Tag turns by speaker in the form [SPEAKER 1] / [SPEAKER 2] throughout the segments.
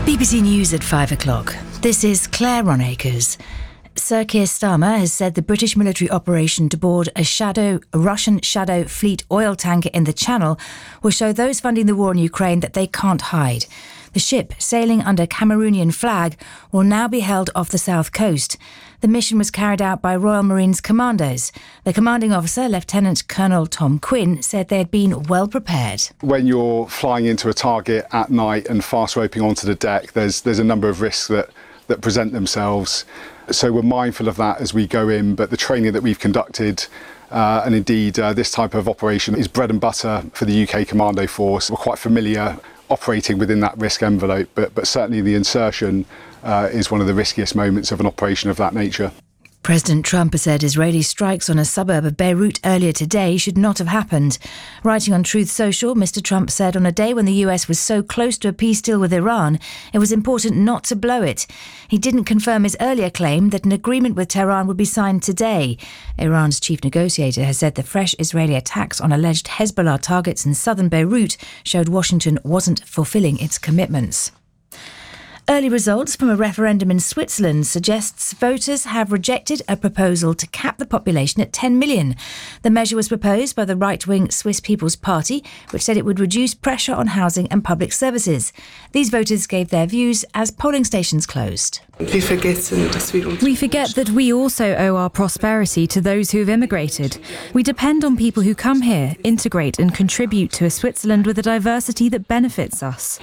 [SPEAKER 1] BBC News at 5 o'clock. This is Claire Ronacres. Sir Keir Starmer has said the British military operation to board a Russian shadow fleet oil tanker in the Channel will show those funding the war in Ukraine that they can't hide. The ship, sailing under Cameroonian flag, will now be held off the south coast. The mission was carried out by Royal Marines commandos. The commanding officer, Lieutenant Colonel Tom Quinn, said they had been well prepared.
[SPEAKER 2] When you're flying into a target at night and fast roping onto the deck, there's a number of risks that present themselves. So we're mindful of that as we go in, but the training that we've conducted and indeed this type of operation is bread and butter for the UK Commando Force. We're quite familiar operating within that risk envelope, but certainly the insertion is one of the riskiest moments of an operation of that nature.
[SPEAKER 1] President Trump has said Israeli strikes on a suburb of Beirut earlier today should not have happened. Writing on Truth Social, Mr. Trump said on a day when the US was so close to a peace deal with Iran, it was important not to blow it. He didn't confirm his earlier claim that an agreement with Tehran would be signed today. Iran's chief negotiator has said the fresh Israeli attacks on alleged Hezbollah targets in southern Beirut showed Washington wasn't fulfilling its commitments. Early results from a referendum in Switzerland suggests voters have rejected a proposal to cap the population at 10 million. The measure was proposed by the right-wing Swiss People's Party, which said it would reduce pressure on housing and public services. These voters gave their views as polling stations closed.
[SPEAKER 3] We forget that we also owe our prosperity to those who have immigrated. We depend on people who come here, integrate and contribute to a Switzerland with a diversity that benefits us.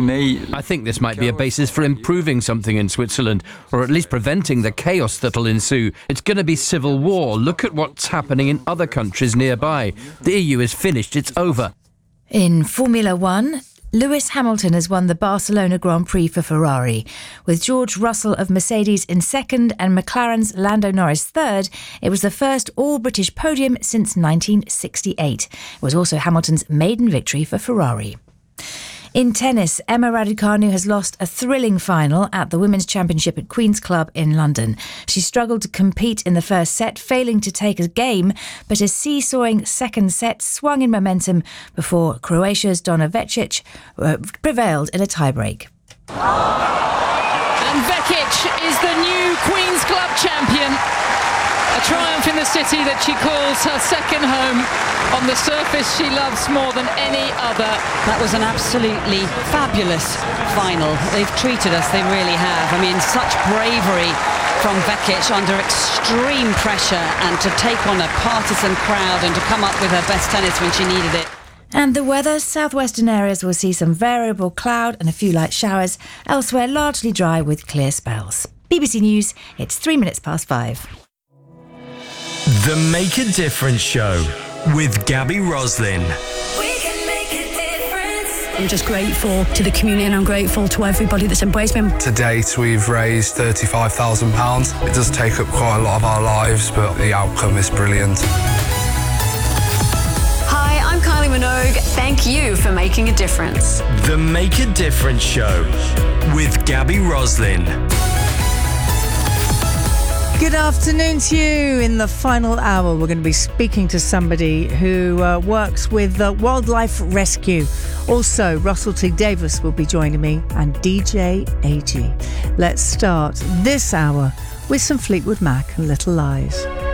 [SPEAKER 4] I think this might be a basis for improving something in Switzerland, or at least preventing the chaos that'll ensue. It's going to be civil war. Look at what's happening in other countries nearby. The EU is finished. It's over.
[SPEAKER 1] In Formula One, Lewis Hamilton has won the Barcelona Grand Prix for Ferrari. With George Russell of Mercedes in second and McLaren's Lando Norris third, it was the first all-British podium since 1968. It was also Hamilton's maiden victory for Ferrari. In tennis, Emma Raducanu has lost a thrilling final at the Women's Championship at Queen's Club in London. She struggled to compete in the first set, failing to take a game, but a seesawing second set swung in momentum before Croatia's Donna Vekic prevailed in a tiebreak.
[SPEAKER 5] And Vekic is the new Queen's Club champion. A triumph in the city that she calls her second home, on the surface she loves more than any other.
[SPEAKER 6] That was an absolutely fabulous final. They've treated us, they really have. I mean, such bravery from Vekic under extreme pressure, and to take on a partisan crowd and to come up with her best tennis when she needed it.
[SPEAKER 1] And the weather, southwestern areas will see some variable cloud and a few light showers. Elsewhere, largely dry with clear spells. BBC News, it's 5 minutes.
[SPEAKER 7] The Make a Difference Show with Gabby Roslin.
[SPEAKER 8] I'm just grateful to the community, and I'm grateful to everybody that's embraced me.
[SPEAKER 9] To date, we've raised £35,000. It does take up quite a lot of our lives, but the outcome is brilliant.
[SPEAKER 10] Hi, I'm Kylie Minogue. Thank you for making a difference.
[SPEAKER 7] The Make a Difference Show with Gabby Roslin.
[SPEAKER 11] Good afternoon to you. In the final hour, we're going to be speaking to somebody who works with Wildlife Rescue. Also, Russell T. Davis will be joining me, and DJ AG. Let's start this hour with some Fleetwood Mac and Little Lies.